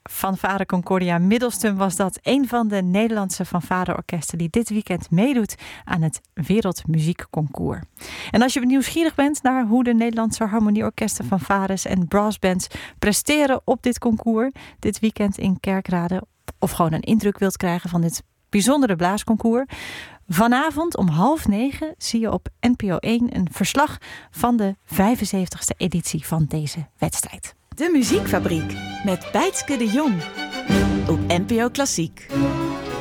Fanfare Concordia Middelstum was dat, een van de Nederlandse fanfareorkesten die dit weekend meedoet aan het Wereldmuziekconcours. En als je nieuwsgierig bent naar hoe de Nederlandse harmonieorkesten, fanfares en brassbands presteren op dit concours dit weekend in Kerkrade, of gewoon een indruk wilt krijgen van dit bijzondere blaasconcours, vanavond om 20:30 zie je op NPO 1 een verslag van de 75ste editie van deze wedstrijd. De Muziekfabriek met Bijtske de Jong op NPO Klassiek.